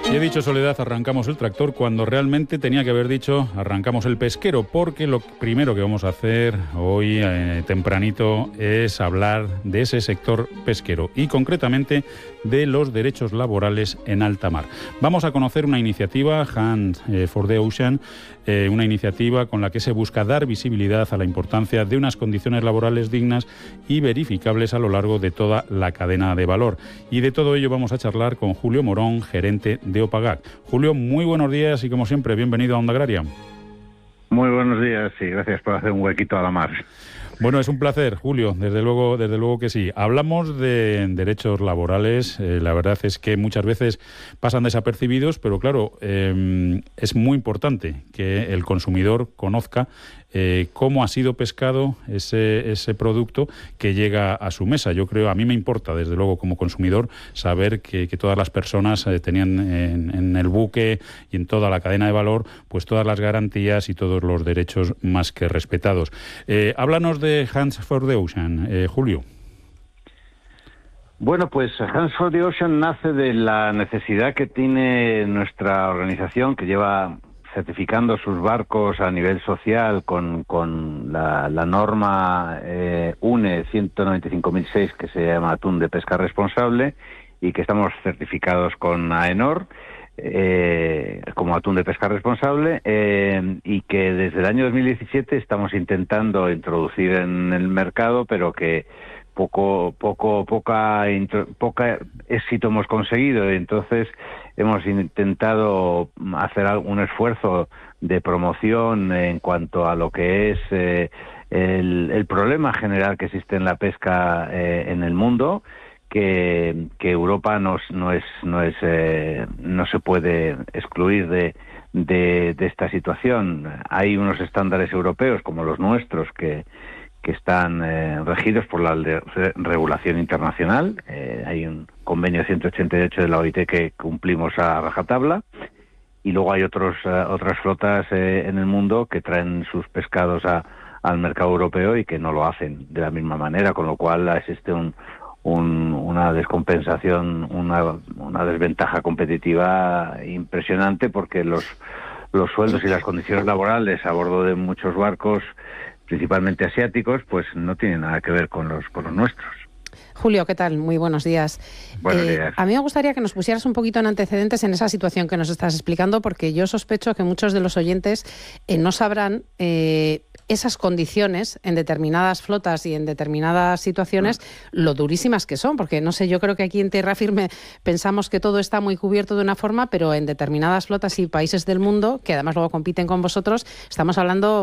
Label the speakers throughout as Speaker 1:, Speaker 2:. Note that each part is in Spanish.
Speaker 1: Y he dicho, Soledad, arrancamos el tractor cuando realmente tenía que haber dicho arrancamos el pesquero, porque lo primero que vamos a hacer hoy tempranito es hablar de ese sector pesquero y concretamente de los derechos laborales en alta mar. Vamos a conocer una iniciativa, Hands for the Ocean, una iniciativa con la que se busca dar visibilidad a la importancia de unas condiciones laborales dignas y verificables a lo largo de toda la cadena de valor. Y de todo ello vamos a charlar con Julio Morón, gerente de Opagac. Julio, muy buenos días y como siempre, bienvenido a Onda Agraria.
Speaker 2: Muy buenos días y gracias por hacer un huequito a la mar.
Speaker 1: Bueno, es un placer, Julio, desde luego que sí. Hablamos de derechos laborales, la verdad es que muchas veces pasan desapercibidos, pero claro, es muy importante que el consumidor conozca cómo ha sido pescado ese producto que llega a su mesa. Yo creo, a mí me importa, desde luego, como consumidor, saber que todas las personas tenían en el buque y en toda la cadena de valor, pues todas las garantías y todos los derechos más que respetados. Háblanos de Hands for the Ocean, Julio.
Speaker 2: Bueno, pues Hands for the Ocean nace de la necesidad que tiene nuestra organización, que lleva certificando sus barcos a nivel social con la norma UNE 195.006, que se llama Atún de Pesca Responsable, y que estamos certificados con AENOR como atún de pesca responsable, y que desde el año 2017 estamos intentando introducir en el mercado, pero que poca éxito hemos conseguido. Entonces hemos intentado hacer algún esfuerzo de promoción en cuanto a lo que es el problema general que existe en la pesca en el mundo, que Europa no se puede excluir de esta situación. Hay unos estándares europeos como los nuestros que están regidos por la regulación internacional. Hay un convenio 188 de la OIT que cumplimos a rajatabla, y luego hay otras flotas en el mundo que traen sus pescados al mercado europeo y que no lo hacen de la misma manera, con lo cual existe una descompensación, una desventaja competitiva impresionante, porque los sueldos y las condiciones laborales a bordo de muchos barcos, principalmente asiáticos, pues no tienen nada que ver con los nuestros.
Speaker 3: Julio, ¿qué tal? Muy buenos días.
Speaker 2: Buenos días.
Speaker 3: A mí me gustaría que nos pusieras un poquito en antecedentes en esa situación que nos estás explicando, porque yo sospecho que muchos de los oyentes no sabrán esas condiciones en determinadas flotas y en determinadas situaciones, lo durísimas que son, porque no sé, yo creo que aquí en Tierra Firme pensamos que todo está muy cubierto de una forma, pero en determinadas flotas y países del mundo, que además luego compiten con vosotros, estamos hablando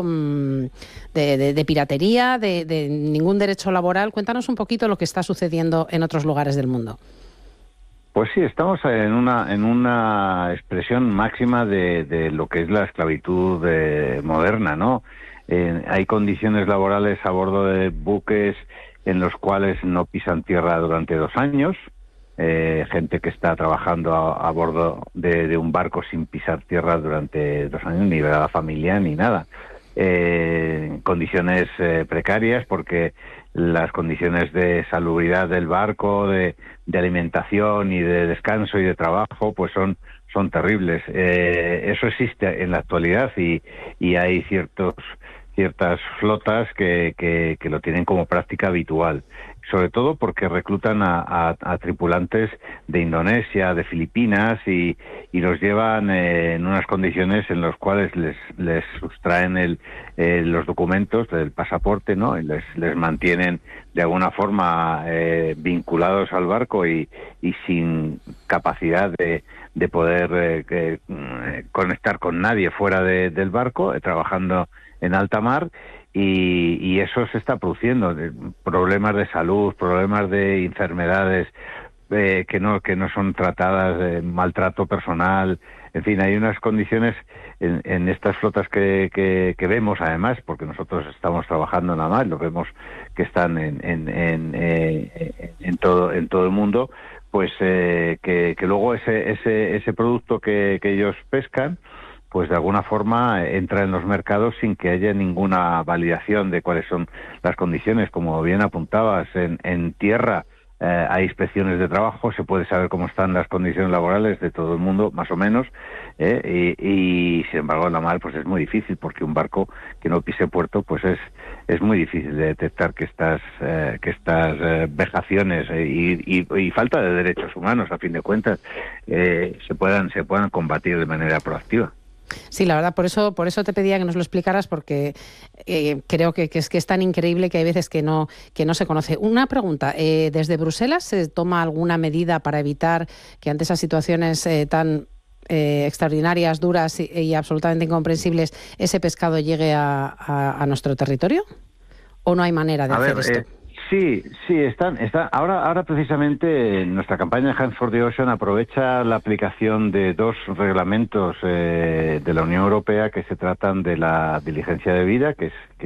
Speaker 3: de piratería, de ningún derecho laboral. Cuéntanos un poquito lo que está sucediendo en otros lugares del mundo.
Speaker 2: Pues sí, estamos en una expresión máxima de lo que es la esclavitud moderna, ¿no? Hay condiciones laborales a bordo de buques en los cuales no pisan tierra durante 2 años, gente que está trabajando a bordo de un barco sin pisar tierra durante 2 años, ni ver a la familia ni nada. Condiciones precarias, porque las condiciones de salubridad del barco, de alimentación y de descanso y de trabajo, pues son terribles. Eso existe en la actualidad y hay ciertas flotas que lo tienen como práctica habitual, sobre todo porque reclutan a tripulantes de Indonesia, de Filipinas, y los llevan en unas condiciones en las cuales les sustraen los documentos del pasaporte, ¿no? Y les mantienen de alguna forma vinculados al barco y sin capacidad de poder conectar con nadie fuera del barco, trabajando en alta mar, y eso se está produciendo, problemas de salud, problemas de enfermedades que no son tratadas, maltrato personal, en fin, hay unas condiciones en estas flotas que vemos, además, porque nosotros estamos trabajando nada más, lo vemos que están en todo el mundo, pues que luego ese producto que ellos pescan, pues de alguna forma entra en los mercados sin que haya ninguna validación de cuáles son las condiciones. Como bien apuntabas, en tierra hay inspecciones de trabajo, se puede saber cómo están las condiciones laborales de todo el mundo, más o menos, y sin embargo en la mar pues es muy difícil, porque un barco que no pise puerto pues es muy difícil de detectar que estas vejaciones y falta de derechos humanos, a fin de cuentas, se puedan combatir de manera proactiva.
Speaker 3: Sí, la verdad, por eso te pedía que nos lo explicaras, porque creo que es tan increíble que hay veces que no se conoce. Una pregunta, ¿desde Bruselas se toma alguna medida para evitar que ante esas situaciones tan extraordinarias, duras y absolutamente incomprensibles, ese pescado llegue a nuestro territorio? ¿O no hay manera de hacer esto?
Speaker 2: Sí, están. Ahora precisamente nuestra campaña Hands for the Ocean aprovecha la aplicación de dos reglamentos de la Unión Europea que se tratan de la diligencia debida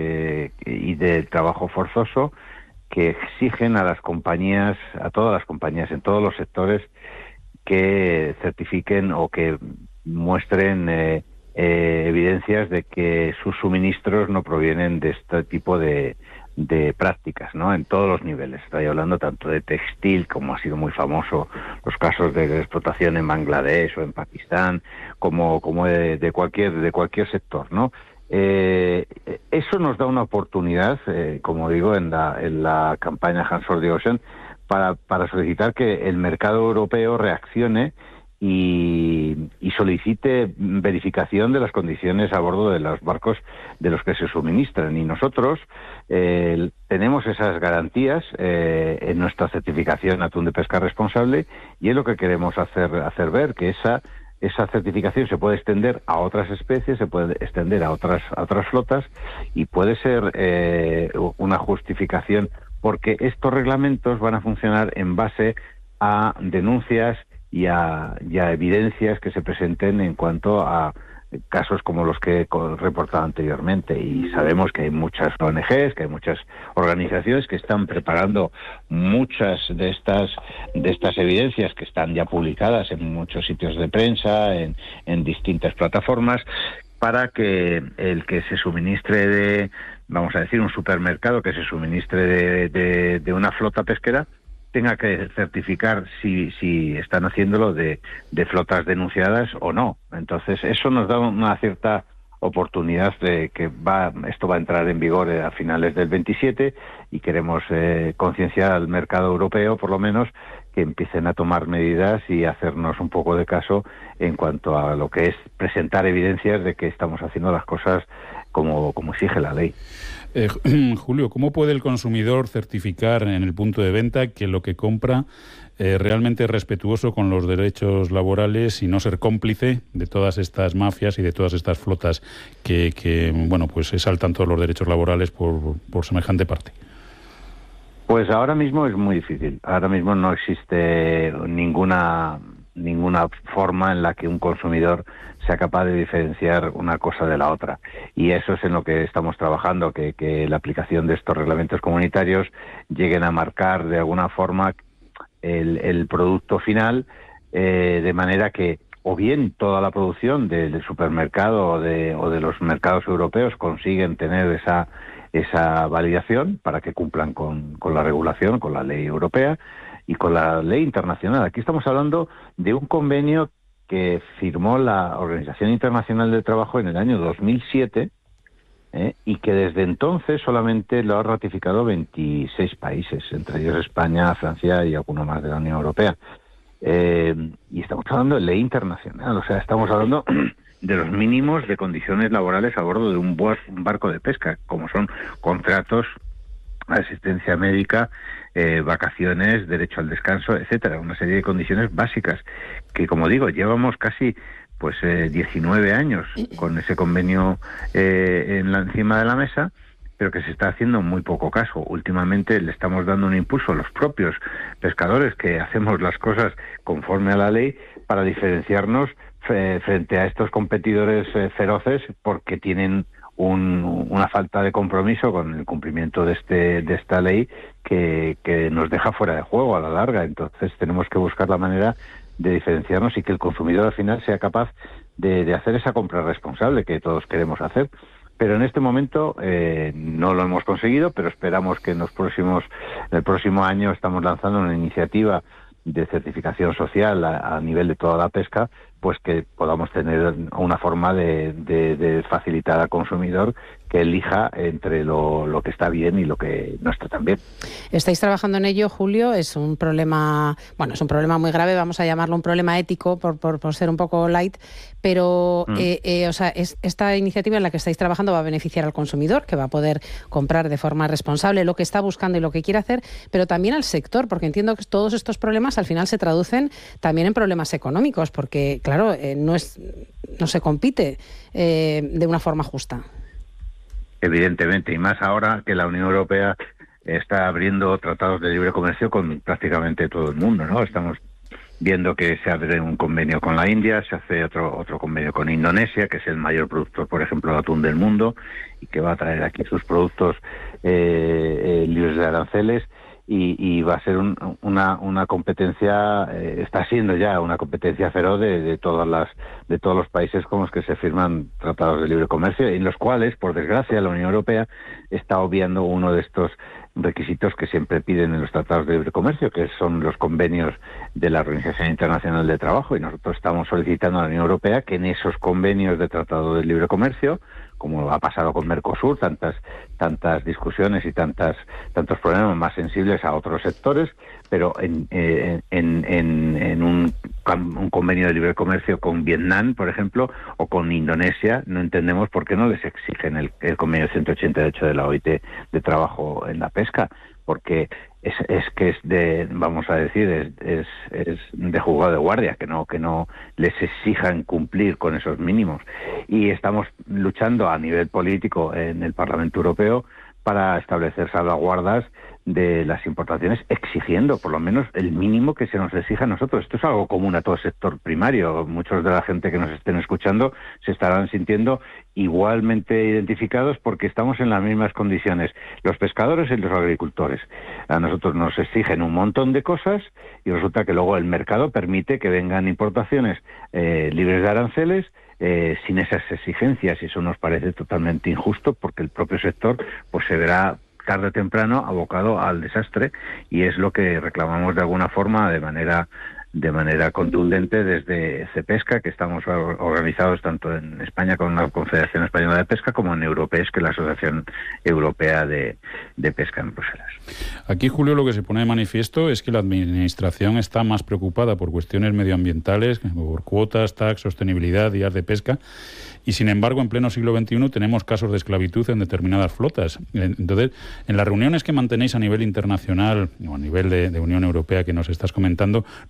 Speaker 2: y del trabajo forzoso, que exigen a las compañías, a todas las compañías en todos los sectores, que certifiquen o que muestren evidencias de que sus suministros no provienen de este tipo de prácticas, ¿no? En todos los niveles. Estoy hablando tanto de textil, como ha sido muy famoso los casos de explotación en Bangladesh o en Pakistán, como de cualquier sector, ¿no? Eso nos da una oportunidad, como digo, en la campaña Hands for the Ocean, para solicitar que el mercado europeo reaccione y solicite verificación de las condiciones a bordo de los barcos de los que se suministran. Y nosotros tenemos esas garantías en nuestra certificación Atún de Pesca Responsable, y es lo que queremos hacer ver, que esa certificación se puede extender a otras especies, se puede extender a otras flotas, y puede ser una justificación, porque estos reglamentos van a funcionar en base a denuncias y a evidencias que se presenten en cuanto a casos como los que he reportado anteriormente. Y sabemos que hay muchas ONGs, que hay muchas organizaciones que están preparando muchas de estas evidencias, que están ya publicadas en muchos sitios de prensa, en distintas plataformas, para que el que se suministre vamos a decir, un supermercado que se suministre de una flota pesquera, tenga que certificar si están haciéndolo de flotas denunciadas o no. Entonces, eso nos da una cierta oportunidad de que esto va a entrar en vigor a finales del 27, y queremos concienciar al mercado europeo, por lo menos, que empiecen a tomar medidas y hacernos un poco de caso en cuanto a lo que es presentar evidencias de que estamos haciendo las cosas como exige la ley.
Speaker 1: Julio, ¿cómo puede el consumidor certificar en el punto de venta que lo que compra realmente es respetuoso con los derechos laborales y no ser cómplice de todas estas mafias y de todas estas flotas que bueno, pues se saltan todos los derechos laborales por semejante parte?
Speaker 2: Pues ahora mismo es muy difícil. Ahora mismo no existe ninguna forma en la que un consumidor sea capaz de diferenciar una cosa de la otra. Y eso es en lo que estamos trabajando, que la aplicación de estos reglamentos comunitarios lleguen a marcar de alguna forma el producto final, de manera que o bien toda la producción del supermercado o de los mercados europeos consiguen tener esa validación para que cumplan con la regulación, con la ley europea y con la ley internacional. Aquí estamos hablando de un convenio que firmó la Organización Internacional del Trabajo en el año 2007, y que desde entonces solamente lo han ratificado 26 países, entre ellos España, Francia y alguno más de la Unión Europea. Y estamos hablando de ley internacional, o sea, estamos hablando de los mínimos de condiciones laborales a bordo de un barco de pesca, como son contratos, asistencia médica, vacaciones, derecho al descanso, etcétera, una serie de condiciones básicas que, como digo, llevamos casi 19 años con ese convenio encima de la mesa, pero que se está haciendo muy poco caso. Últimamente le estamos dando un impulso a los propios pescadores, que hacemos las cosas conforme a la ley, para diferenciarnos frente a estos competidores feroces, porque tienen una falta de compromiso con el cumplimiento de esta ley que nos deja fuera de juego a la larga. Entonces tenemos que buscar la manera de diferenciarnos y que el consumidor al final sea capaz de hacer esa compra responsable que todos queremos hacer. Pero en este momento no lo hemos conseguido, pero esperamos que en el próximo año estamos lanzando una iniciativa de certificación social a nivel de toda la pesca, pues que podamos tener una forma de facilitar al consumidor que elija entre lo que está bien y lo que no está tan bien.
Speaker 3: Estáis trabajando en ello, Julio. Es un problema, es un problema muy grave, vamos a llamarlo un problema ético por ser un poco light, pero esta iniciativa en la que estáis trabajando va a beneficiar al consumidor, que va a poder comprar de forma responsable lo que está buscando y lo que quiere hacer, pero también al sector, porque entiendo que todos estos problemas al final se traducen también en problemas económicos, porque claro, no se compite de una forma justa.
Speaker 2: Evidentemente, y más ahora que la Unión Europea está abriendo tratados de libre comercio con prácticamente todo el mundo, ¿no? Estamos viendo que se abre un convenio con la India, se hace otro convenio con Indonesia, que es el mayor productor, por ejemplo, de atún del mundo, y que va a traer aquí sus productos libres de aranceles, y va a ser una competencia, está siendo ya una competencia feroz de todos los países con los que se firman tratados de libre comercio, en los cuales, por desgracia, la Unión Europea está obviando uno de estos requisitos que siempre piden en los tratados de libre comercio, que son los convenios de la Organización Internacional del Trabajo, y nosotros estamos solicitando a la Unión Europea que en esos convenios de tratado de libre comercio, como ha pasado con Mercosur, tantas discusiones y tantos problemas más sensibles a otros sectores, pero en un convenio de libre comercio con Vietnam, por ejemplo, o con Indonesia, no entendemos por qué no les exigen el convenio 188 de la OIT de trabajo en la pesca, porque es de juzgado de guardia que no les exijan cumplir con esos mínimos. Y estamos luchando a nivel político en el Parlamento Europeo para establecer salvaguardas de las importaciones, exigiendo por lo menos el mínimo que se nos exija a nosotros. Esto es algo común a todo el sector primario. Muchos de la gente que nos estén escuchando se estarán sintiendo igualmente identificados porque estamos en las mismas condiciones, los pescadores y los agricultores. A nosotros nos exigen un montón de cosas y resulta que luego el mercado permite que vengan importaciones libres de aranceles sin esas exigencias, y eso nos parece totalmente injusto porque el propio sector pues se verá tarde o temprano abocado al desastre, y es lo que reclamamos de alguna forma de manera contundente desde Cepesca, que estamos organizados tanto en España con la Confederación Española de Pesca como en Europes, que es la Asociación Europea de Pesca en Bruselas.
Speaker 1: Aquí, Julio, lo que se pone de manifiesto es que la Administración está más preocupada por cuestiones medioambientales, por cuotas, tax, sostenibilidad, días de pesca, y sin embargo, en pleno siglo XXI tenemos casos de esclavitud en determinadas flotas. Entonces, en las reuniones que mantenéis a nivel internacional o a nivel de Unión Europea que nos estás comentando,